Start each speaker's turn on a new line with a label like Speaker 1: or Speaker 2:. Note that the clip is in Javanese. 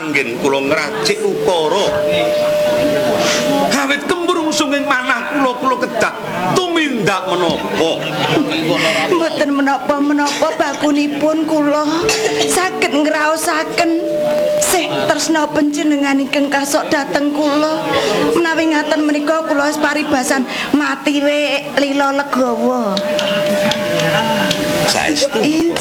Speaker 1: anggen kula ngracik ukara. Awit kemrungsung ing manah kula kedah tumindak menapa.
Speaker 2: Mboten menapa-menapa bakunipun kula saged ngraosaken sih tresna panjenengan ingkang kasok dhateng kula. Menawi ngaten menika kula wis paribasan mati we lila legawa.
Speaker 1: Saestu.